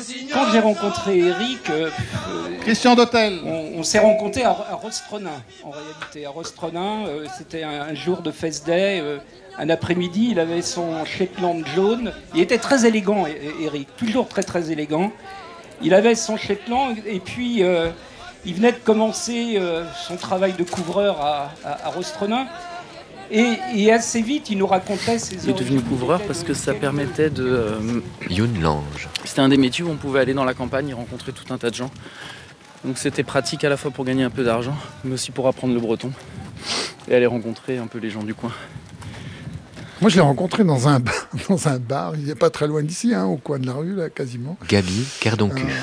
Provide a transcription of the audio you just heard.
quand j'ai rencontré Eric, Christian Dotel. on s'est rencontrés à Rostronin, en réalité. À Rostronin, c'était un jour de Fest Day, un après-midi, il avait son Shetland jaune. Il était très élégant, Eric, toujours très très élégant. Il avait son Shetland et puis il venait de commencer son travail de couvreur à Rostronin. Et assez vite, il nous racontait ses origines. Il est devenu couvreur parce que ça permettait de... Youn Lange. C'était un des métiers où on pouvait aller dans la campagne et rencontrer tout un tas de gens. Donc c'était pratique à la fois pour gagner un peu d'argent, mais aussi pour apprendre le breton et aller rencontrer un peu les gens du coin. Moi, je l'ai rencontré dans un bar, il n'est pas très loin d'ici, au coin de la rue, là, quasiment. Gaby Cardoncu.